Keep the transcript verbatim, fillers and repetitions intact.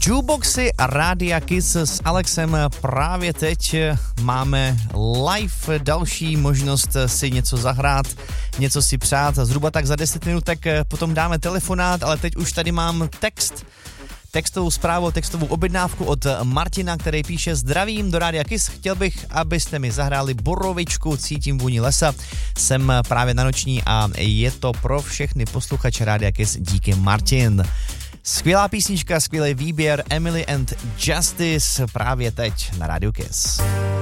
Jukeboxy a Rádia Kiss s Alexem právě teď máme live další možnost si něco zahrát, něco si přát. Zhruba tak za deset minutek potom dáme telefonát, ale teď už tady mám text, textovou zprávu, textovou objednávku od Martina, který píše: zdravím do Rádia Kiss, chtěl bych, abyste mi zahráli Borovičku, cítím vůni lesa, jsem právě na noční a je to pro všechny posluchače Rádia Kiss, díky Martin. Skvělá písnička, skvělý výběr, Emily and Justice právě teď na Rádiu Kiss.